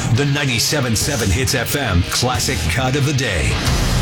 The 97.7 Hits FM Classic Cut of the Day.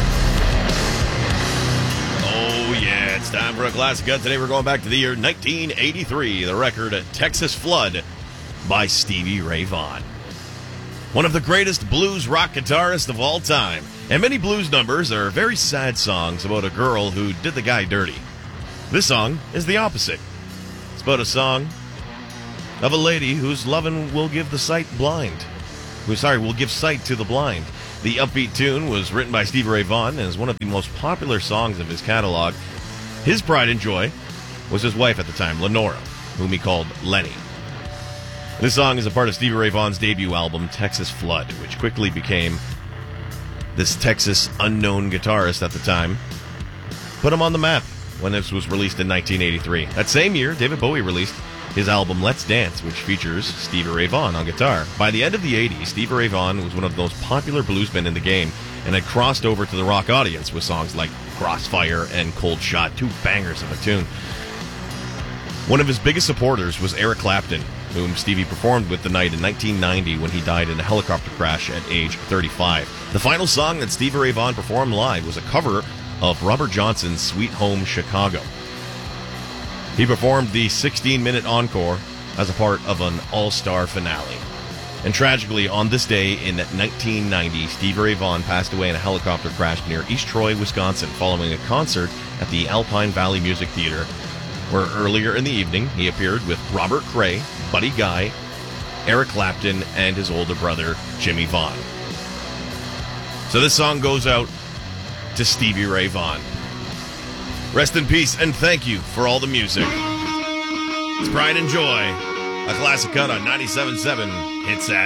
Oh, yeah, it's time for a classic cut. Today we're going back to the year 1983. The record, Texas Flood by Stevie Ray Vaughan. One of the greatest blues rock guitarists of all time. And many blues numbers are very sad songs about a girl who did the guy dirty. This song is the opposite. It's about a song of a lady whose lovin' will give the sight blind. Will give sight to the blind. The upbeat tune was written by Stevie Ray Vaughan and is one of the most popular songs of his catalog. His pride and joy was his wife at the time, Lenora, whom he called Lenny. This song is a part of Stevie Ray Vaughan's debut album, Texas Flood, which quickly became this Texas unknown guitarist at the time. Put him on the map when this was released in 1983. That same year, David Bowie released his album Let's Dance, which features Stevie Ray Vaughan on guitar. By the end of the 80s, Stevie Ray Vaughan was one of the most popular bluesmen in the game and had crossed over to the rock audience with songs like Crossfire and Cold Shot, two bangers of a tune. One of his biggest supporters was Eric Clapton, whom Stevie performed with the night in 1990 when he died in a helicopter crash at age 35. The final song that Stevie Ray Vaughan performed live was a cover of Robert Johnson's Sweet Home Chicago. He performed the 16-minute encore as a part of an all-star finale. And tragically, on this day in 1990, Stevie Ray Vaughan passed away in a helicopter crash near East Troy, Wisconsin, following a concert at the Alpine Valley Music Theater, where earlier in the evening he appeared with Robert Cray, Buddy Guy, Eric Clapton, and his older brother, Jimmy Vaughan. So this song goes out to Stevie Ray Vaughan. Rest in peace, and thank you for all the music. It's Pride and Joy, a classic cut on 97.7 Hits